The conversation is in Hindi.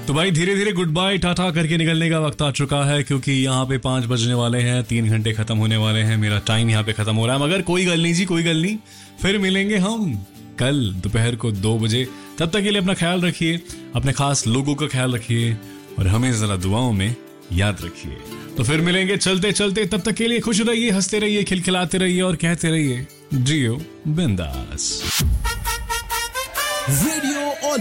तो भाई धीरे धीरे गुड बाय टाटा करके निकलने का वक्त आ चुका है, क्योंकि यहाँ पे 5 बजने वाले हैं, 3 घंटे खत्म होने वाले हैं, मेरा टाइम यहाँ पे खत्म हो रहा है। मगर कोई गल नहीं जी, कोई गल नहीं, फिर मिलेंगे हम कल दोपहर को 2 बजे। तब तक के लिए अपना ख्याल रखिए, अपने खास लोगों का ख्याल रखिए और हमें जरा दुआओं में याद रखिए। तो फिर मिलेंगे चलते चलते, तब तक के लिए खुश रहिए, हंसते रहिए, खिलखिलाते रहिए और कहते रहिए जियो बिंदास।